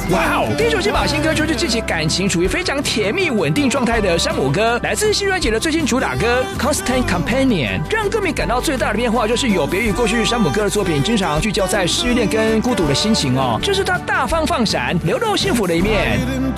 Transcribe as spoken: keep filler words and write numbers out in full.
哇哦！第一首这把新歌就是自己感情处于非常甜蜜稳定状态的山姆哥，来自新专辑的最新主打歌《Constant Companion》，让歌迷感到最大的变化就是有别于过去山姆哥的作品，经常聚焦在失恋跟孤独的心情哦，这是他大方放闪、流露幸福的一面。